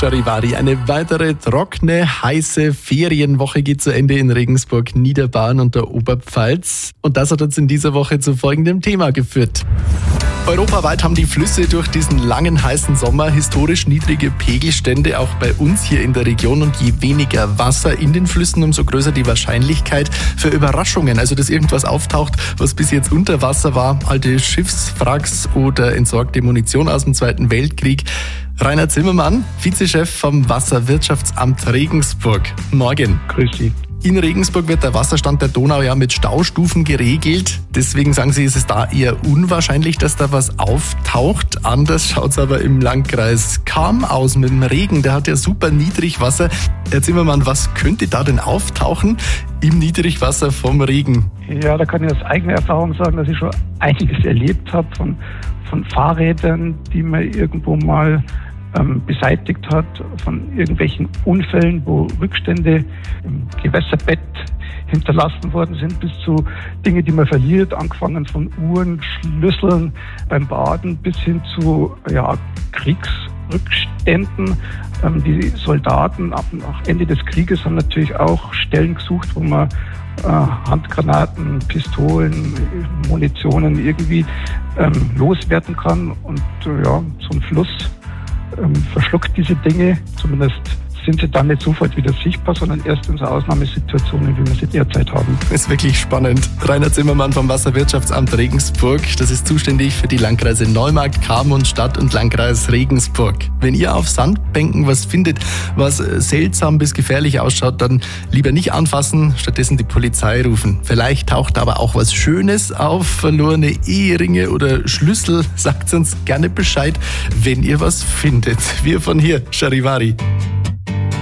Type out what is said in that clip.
Charivari. Eine weitere trockene, heiße Ferienwoche geht zu Ende in Regensburg, Niederbayern und der Oberpfalz. Und das hat uns in dieser Woche zu folgendem Thema geführt. Europaweit haben die Flüsse durch diesen langen, heißen Sommer historisch niedrige Pegelstände, auch bei uns hier in der Region. Und je weniger Wasser in den Flüssen, umso größer die Wahrscheinlichkeit für Überraschungen. Also, dass irgendwas auftaucht, was bis jetzt unter Wasser war. Alte Schiffswracks oder entsorgte Munition aus dem Zweiten Weltkrieg. Rainer Zimmermann, Vizechef vom Wasserwirtschaftsamt Regensburg. Morgen. Grüß Sie. In Regensburg wird der Wasserstand der Donau ja mit Staustufen geregelt. Deswegen sagen Sie, ist es da eher unwahrscheinlich, dass da was auftaucht. Anders schaut es aber im Landkreis Cham aus mit dem Regen. Der hat ja super Niedrigwasser. Herr Zimmermann, was könnte da denn auftauchen im Niedrigwasser vom Regen? Ja, da kann ich aus eigener Erfahrung sagen, dass ich schon einiges erlebt habe von Fahrrädern, die man irgendwo mal beseitigt hat, von irgendwelchen Unfällen, wo Rückstände im Gewässerbett hinterlassen worden sind, bis zu Dinge, die man verliert, angefangen von Uhren, Schlüsseln beim Baden bis hin zu Kriegsrückständen. Die Soldaten nach Ende des Krieges haben natürlich auch Stellen gesucht, wo man Handgranaten, Pistolen, Munitionen irgendwie loswerden kann. Und so ein Fluss verschluckt diese Dinge, zumindest sind sie dann nicht sofort wieder sichtbar, sondern erst in so Ausnahmesituationen, wie wir sie derzeit haben. Das ist wirklich spannend. Rainer Zimmermann vom Wasserwirtschaftsamt Regensburg. Das ist zuständig für die Landkreise Neumarkt, Cham und Stadt- und Landkreis Regensburg. Wenn ihr auf Sandbänken was findet, was seltsam bis gefährlich ausschaut, dann lieber nicht anfassen, stattdessen die Polizei rufen. Vielleicht taucht aber auch was Schönes auf, verlorene Eheringe oder Schlüssel. Sagt uns gerne Bescheid, wenn ihr was findet. Wir von hier, Charivari.